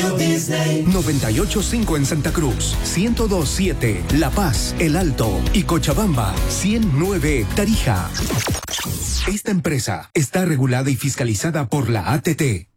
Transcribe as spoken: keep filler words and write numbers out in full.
Radio Disney. noventa y ocho punto cinco en Santa Cruz, ciento dos punto siete La Paz, El Alto y Cochabamba, ciento nueve Tarija. Esta empresa está regulada y fiscalizada por la A T T.